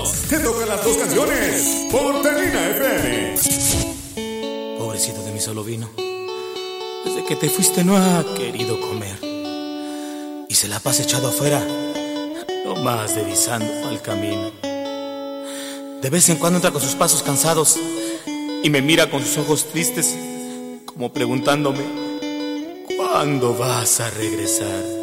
Unidos. Te tocan las dos canciones por Termina FM. Pobrecito de mi solo vino. Desde que te fuiste no ha querido comer. Y se la pasa echado afuera, nomás divisando al camino. De vez en cuando entra con sus pasos cansados y me mira con sus ojos tristes, como preguntándome: ¿cuándo vas a regresar?